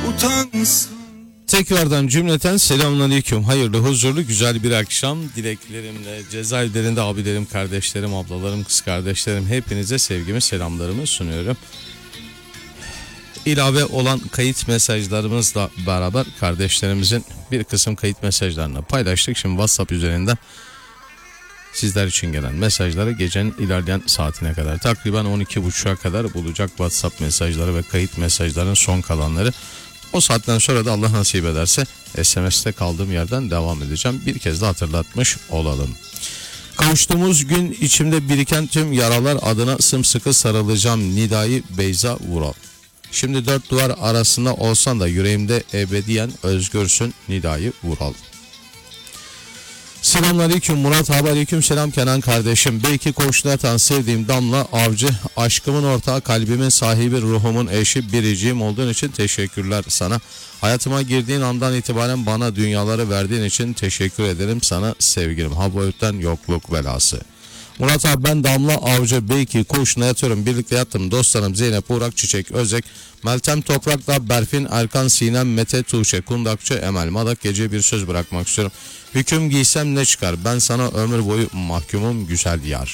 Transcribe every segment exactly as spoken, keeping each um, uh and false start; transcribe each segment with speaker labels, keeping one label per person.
Speaker 1: utansın.
Speaker 2: Tekrardan cümleten selamünaleyküm. Hayırlı, huzurlu, güzel bir akşam dileklerimle cezaevlerinde abilerim, kardeşlerim, ablalarım, kız kardeşlerim hepinize sevgimi, selamlarımı sunuyorum. İlave olan kayıt mesajlarımızla beraber kardeşlerimizin bir kısım kayıt mesajlarını paylaştık. Şimdi WhatsApp üzerinden sizler için gelen mesajları gecenin ilerleyen saatine kadar takriben on iki buçuğa kadar bulacak WhatsApp mesajları ve kayıt mesajlarının son kalanları. O saatten sonra da Allah nasip ederse S M S'te kaldığım yerden devam edeceğim. Bir kez de hatırlatmış olalım. Kavuştuğumuz gün içimde biriken tüm yaralar adına sımsıkı sarılacağım Nidai Beyza Vural. Şimdi dört duvar arasında olsan da yüreğimde ebediyen özgürsün Nidai Vural. Selamünaleyküm Murat abi, aleyküm selam Kenan kardeşim. Belki koğuşuna yatan sevdiğim Damla Avcı, aşkımın ortağı, kalbimin sahibi, ruhumun eşi, biriciğim olduğun için teşekkürler sana. Hayatıma girdiğin andan itibaren bana dünyaları verdiğin için teşekkür ederim sana sevgilim. Ha bu öğütten yokluk belası. Murat abi ben Damla Avcı, belki koğuşuna yatıyorum. Birlikte yattım dostlarım Zeynep, Uğrak, Çiçek, Özek, Meltem, Toprak'la Berfin, Erkan, Sinem, Mete, Tuğçe, Kundakçı, Emel, Madak, gece bir söz bırakmak istiyorum. Hüküm giysem ne çıkar? Ben sana ömür boyu mahkumum güzel yar.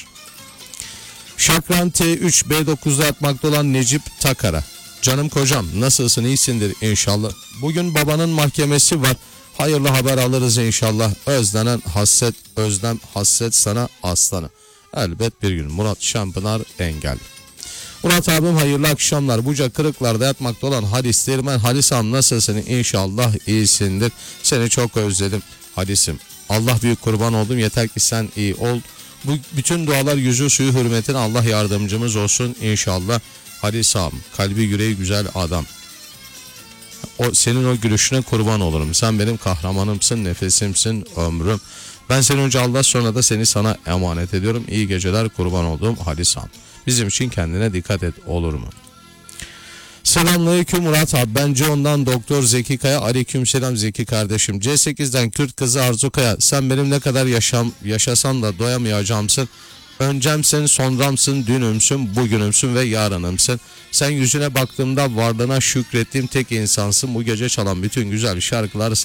Speaker 2: Şakran T üç B dokuzda yatmakta olan Necip Takara. Canım kocam nasılsın, iyisindir inşallah. Bugün babanın mahkemesi var. Hayırlı haber alırız inşallah. Özlenen hasret, özlem hasret sana aslanım. Elbet bir gün. Murat Şampınar Engel. Murat abim hayırlı akşamlar. Buca Kırıklar'da yatmakta olan Halis Dirmen. Halisam nasılsın? İnşallah iyisindir. Seni çok özledim Halis'im. Allah büyük, kurban oldum. Yeter ki sen iyi ol. Bu bütün dualar yüzü suyu hürmetine Allah yardımcımız olsun inşallah. Halisam, kalbi yüreği güzel adam. O senin o gülüşüne kurban olurum. Sen benim kahramanımsın, nefesimsin, ömrüm. Ben seni önce Allah, sonra da seni sana emanet ediyorum. İyi geceler, kurban olduğum Halisam. Bizim için kendine dikkat et, olur mu? Selamünaleyküm Murat abi. Bence ondan Doktor Zeki Kaya. Aleykümselam Zeki kardeşim. C sekizden Kürt kızı Arzu Kaya. Sen benim ne kadar yaşam yaşasan da doyamayacağımsın. Öncemsin, sonramsın, dünümsün, bugünümsün ve yarınımsın. Sen yüzüne baktığımda varlığına şükrettiğim tek insansın. Bu gece çalan bütün güzel şarkılar